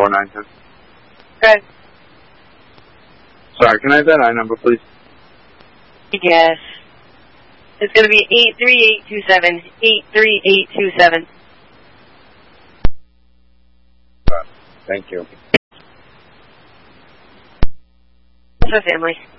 492. Good. Sorry, can I have that I number, please? Yes. It's going to be 83827. 83827. Thank you. What's the family?